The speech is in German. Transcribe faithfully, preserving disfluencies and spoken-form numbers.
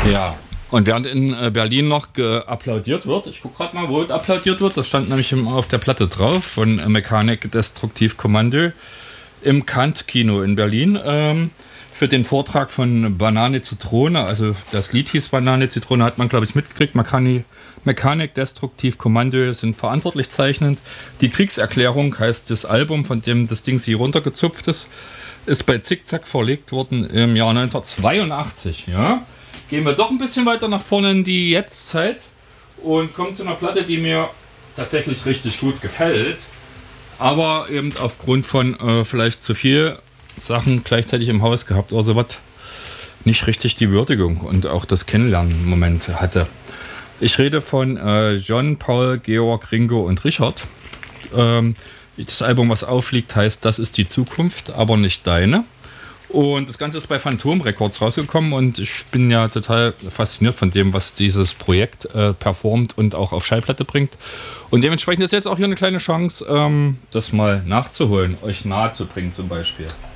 Ja, und während in äh, Berlin noch applaudiert wird, ich gucke gerade mal, wo applaudiert wird, das stand nämlich im, auf der Platte drauf von äh, Mechanik Destruktiv Kommando im Kant-Kino in Berlin ähm, für den Vortrag von Banane Zitrone, also das Lied hieß Banane Zitrone, hat man glaube ich mitgekriegt, Mechani Mechanik Destruktiv Kommando sind verantwortlich zeichnend. Die Kriegserklärung heißt das Album, von dem das Ding hier runtergezupft ist, ist bei Zickzack verlegt worden im Jahr neunzehnhundertzweiundachtzig, ja. Gehen wir doch ein bisschen weiter nach vorne in die Jetztzeit und kommen zu einer Platte, die mir tatsächlich richtig gut gefällt, aber eben aufgrund von äh, vielleicht zu viel Sachen gleichzeitig im Haus gehabt oder sowas nicht richtig die Würdigung und auch das Kennenlernen-Moment hatte. Ich rede von äh, John, Paul, Georg, Ringo und Richard. Ähm, das Album, was aufliegt, heißt Das ist die Zukunft, aber nicht deine. Und das Ganze ist bei Phantom Records rausgekommen und ich bin ja total fasziniert von dem, was dieses Projekt äh, performt und auch auf Schallplatte bringt. Und dementsprechend ist jetzt auch hier eine kleine Chance, ähm, das mal nachzuholen, euch nahe zu bringen zum Beispiel.